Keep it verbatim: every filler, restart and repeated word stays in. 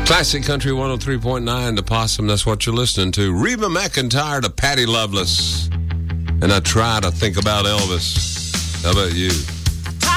Classic Country one oh three point nine, The Possum, that's what you're listening to. Reba McEntire to Patty Loveless. And I try to think about Elvis. How about you?